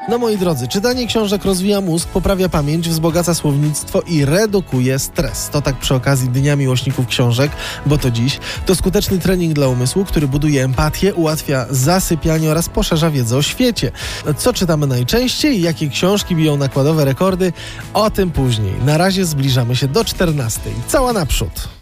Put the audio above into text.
No moi drodzy, czytanie książek rozwija mózg, poprawia pamięć, wzbogaca słownictwo i redukuje stres. To tak przy okazji Dnia Miłośników Książek, bo to dziś. To skuteczny trening dla umysłu, który buduje empatię, ułatwia zasypianie oraz poszerza wiedzę o świecie. Co czytamy najczęściej? Jakie książki biją nakładowe rekordy? O tym później. Na razie zbliżamy się do 14. Cała naprzód.